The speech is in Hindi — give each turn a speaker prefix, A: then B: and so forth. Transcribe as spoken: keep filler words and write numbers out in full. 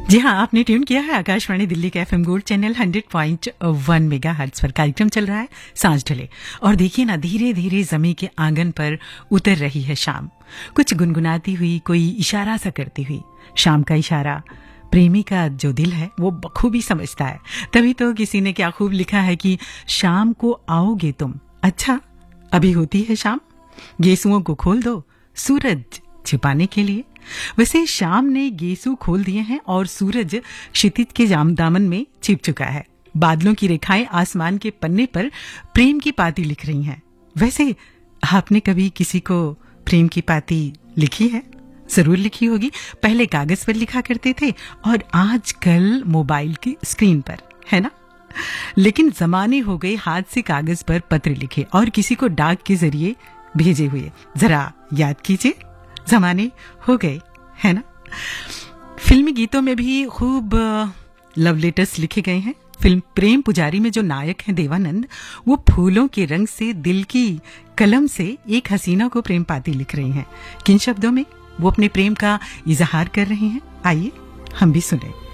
A: जी हाँ, आपने ट्यून किया है आकाशवाणी दिल्ली के FM gold channel hundred point one megahertz पर। कार्यक्रम चल रहा है सांझ ढले और देखिए ना, धीरे धीरे जमी के आंगन पर उतर रही है शाम। कुछ गुनगुनाती हुई, कोई इशारा सा करती हुई। शाम का इशारा प्रेमी का जो दिल है वो बखूबी समझता है। तभी तो किसी ने क्या खूब लिखा है कि शाम को आओगे तुम, अच्छा अभी होती है शाम, गेसुओं को खोल दो सूरज छिपाने के लिए। वैसे शाम ने गेसू खोल दिए हैं और सूरज क्षितिज के जाम दामन में छिप चुका है। बादलों की रेखाएं आसमान के पन्ने पर प्रेम की पाती लिख रही हैं। वैसे आपने कभी किसी को प्रेम की पाती लिखी है? जरूर लिखी होगी। पहले कागज पर लिखा करते थे और आजकल मोबाइल की स्क्रीन पर, है ना? लेकिन जमाने हो गए हाथ से कागज पर पत्र लिखे और किसी को डाक के जरिए भेजे हुए। जरा याद कीजिए, जमाने हो गए, है ना? फिल्मी गीतों में भी खूब लव लेटर्स लिखे गए हैं। फिल्म प्रेम पुजारी में जो नायक हैं देवानंद, वो फूलों के रंग से दिल की कलम से एक हसीना को प्रेम पाती लिख रही हैं। किन शब्दों में वो अपने प्रेम का इजहार कर रहे हैं, आइए हम भी सुने।